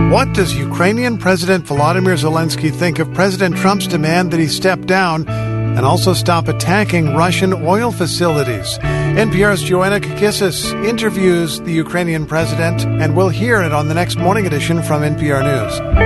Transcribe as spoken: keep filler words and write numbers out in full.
What does Ukrainian President Volodymyr Zelensky think of President Trump's demand that he step down and also stop attacking Russian oil facilities? N P R's Joanna Kakissis interviews the Ukrainian president, and we'll hear it on the next morning edition from N P R News.